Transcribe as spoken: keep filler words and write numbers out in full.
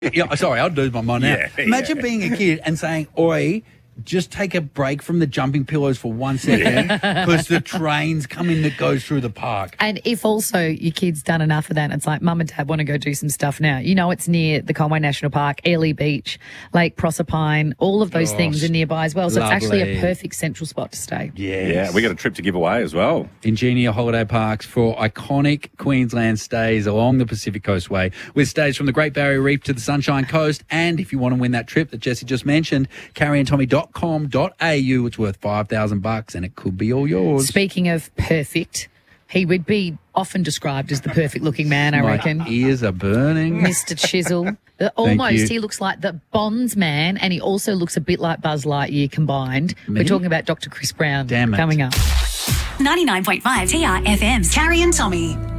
Yeah, sorry, I'd lose my mind now. Yeah, Imagine yeah. being a kid and saying, oi, just take a break from the jumping pillows for one second because the train's coming that goes through the park. And if also your kid's done enough of that, and it's like, mum and dad want to go do some stuff now. You know, it's near the Conway National Park, Airlie Beach, Lake Proserpine, all of those Oh, things are nearby as well. So it's actually lovely. a perfect central spot to stay. Yes. Yeah, we got a trip to give away as well. Ingenia Holiday Parks for iconic Queensland stays along the Pacific Coastway with stays from the Great Barrier Reef to the Sunshine Coast. And if you want to win that trip that Jesse just mentioned, carrie and tommy dot com dot a u. It's worth five thousand bucks and it could be all yours. Speaking of perfect, he would be often described as the perfect looking man, I My reckon. ears are burning. Mister Chisel. The- Almost, you. he looks like the Bonds man, and he also looks a bit like Buzz Lightyear combined. Me? We're talking about Doctor Chris Brown Damn it. coming up. ninety-nine point five T R F M's Carrie and Tommy.